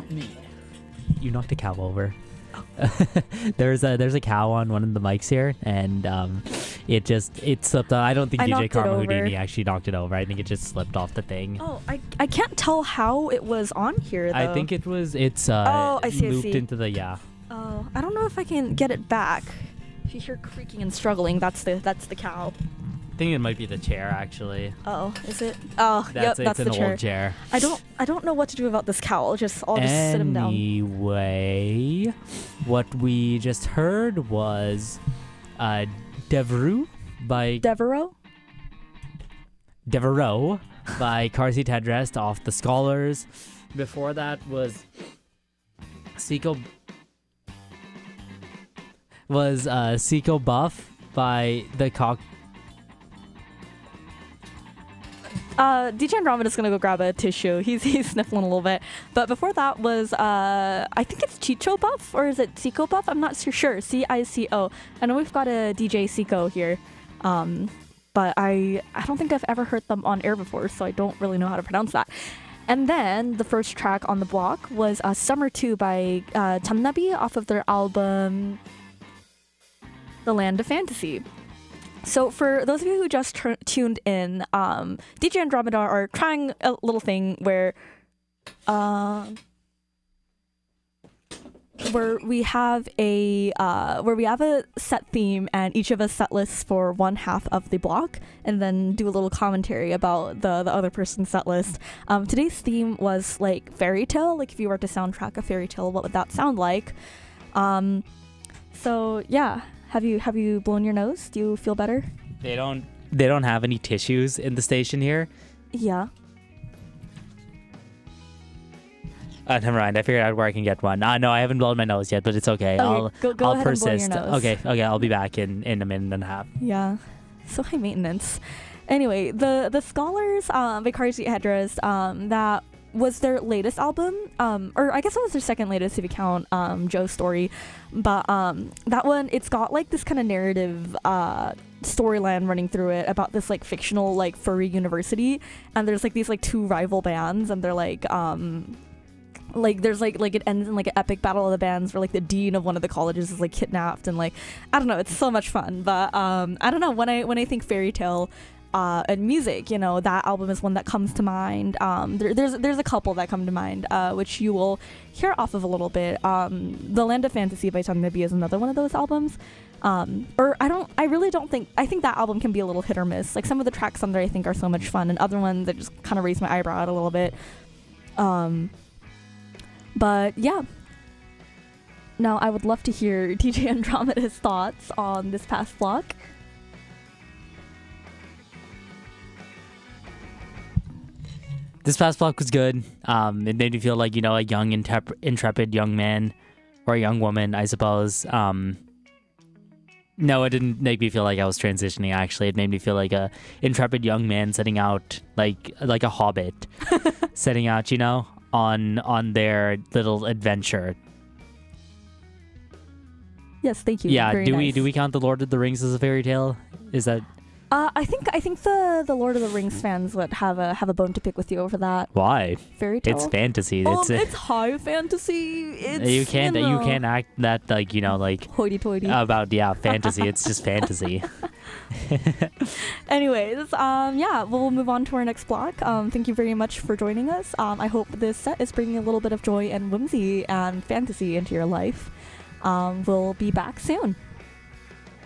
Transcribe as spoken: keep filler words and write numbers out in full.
me. You knocked a cow over. there's a there's a cow on one of the mics here, and um, it just it slipped. I don't think I D J knocked it Karma over. Houdini actually knocked it over. I think it just slipped off the thing. Oh, I I can't tell how it was on here though. I think it was it's uh Oh, I see, I looped see. into the yeah. Oh, I don't know if I can get it back. If you hear creaking and struggling, that's the that's the cow. I think it might be the chair actually. Oh, is it? Oh, yep, That's that's it's the an chair. old chair. I don't I don't know what to do about this cow. I'll just I'll just sit him down. Anyway, what we just heard was uh Devereux by Devereaux? Devereaux by Car Seat Headrest off the Scholars. Before that was Seco was uh Seco Buff by the Cock. Uh, D J Andromeda's gonna go grab a tissue. He's he's sniffling a little bit. But before that was uh, I think it's Chicho Buff or is it Seco Buff? I'm not so sure. C I C O. I know we've got a D J Seco here, um, but I I don't think I've ever heard them on air before, so I don't really know how to pronounce that. And then the first track on the block was uh, Summer two by uh, Tamnabi off of their album The Land of Fantasy. So for those of you who just tur- tuned in, um, D J Andromeda are trying a little thing where, uh, where we have a uh, where we have a set theme and each of us set lists for one half of the block, and then do a little commentary about the the other person's set list. Um, today's theme was like fairy tale. Like if you were to soundtrack a fairy tale, what would that sound like? Um, so yeah. Have you have you blown your nose? Do you feel better? They don't they don't have any tissues in the station here. Yeah. Uh, never mind. I figured out where I can get one. Uh, no, I haven't blown my nose yet, but it's okay. Okay, I'll go- go I'll ahead and blow your persist. nose. Okay, okay. I'll be back in, in a minute and a half. Yeah. So high maintenance. Anyway, the the Scholars, um, by Car Seat Headrest, um, that was their latest album, um, or I guess it was their second latest if you count um, Joe's Story, but um, that one, it's got like this kind of narrative uh, storyline running through it about this like fictional like furry university, and there's like these like two rival bands, and they're like um, like there's like like it ends in like an epic battle of the bands where like the dean of one of the colleges is like kidnapped, and like I don't know, it's so much fun. But um, I don't know, when I when I think fairy tale Uh, and music, you know, that album is one that comes to mind. Um, there, there's there's a couple that come to mind, uh, which you will hear off of a little bit. Um, The Land of Fantasy by Tamnabi is another one of those albums. Um, or I don't, I really don't think, I think that album can be a little hit or miss. Like some of the tracks on there I think are so much fun, and other ones that just kind of raise my eyebrow out a little bit. Um, but yeah. Now I would love to hear D J Andromeda's thoughts on this past block. This past block was good. Um, it made me feel like, you know, a young, intrep- intrepid young man or a young woman, I suppose. Um, no, it didn't make me feel like I was transitioning, actually. It made me feel like a intrepid young man setting out, like like a hobbit, setting out, you know, on on their little adventure. Yes, thank you. Yeah, Very do we nice. do we count The Lord of the Rings as a fairy tale? Is that... Uh, I think I think the, the Lord of the Rings fans would have a have a bone to pick with you over that. Why? Fairy tale. It's fantasy. Um, it's it's high fantasy. It's you can't you, you, know, can't act that like, you know, like hoity-toity. about yeah fantasy. It's just fantasy. Anyways, um, yeah, we'll move on to our next block. Um, thank you very much for joining us. Um, I hope this set is bringing a little bit of joy and whimsy and fantasy into your life. Um, we'll be back soon.